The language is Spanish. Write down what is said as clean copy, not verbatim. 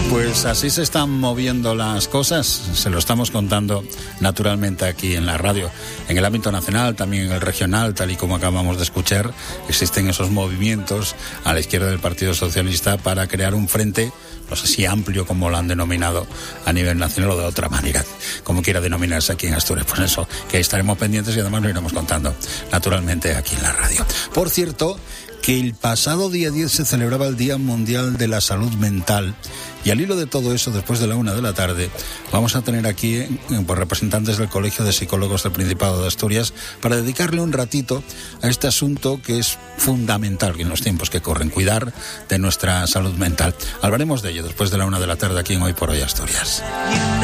Pues así se están moviendo las cosas, se lo estamos contando naturalmente aquí en la radio. En el ámbito nacional, también en el regional, tal y como acabamos de escuchar, existen esos movimientos a la izquierda del Partido Socialista para crear un frente, no sé si amplio como lo han denominado a nivel nacional o de otra manera, como quiera denominarse aquí en Asturias. Pues eso, que estaremos pendientes y además lo iremos contando naturalmente aquí en la radio. Por cierto, que el pasado día 10 se celebraba el Día Mundial de la Salud Mental, y al hilo de todo eso, después de la 1 p.m, vamos a tener aquí pues, representantes del Colegio de Psicólogos del Principado de Asturias para dedicarle un ratito a este asunto que es fundamental en los tiempos que corren, cuidar de nuestra salud mental. Hablaremos de ello después de la 1 p.m aquí en Hoy por Hoy Asturias.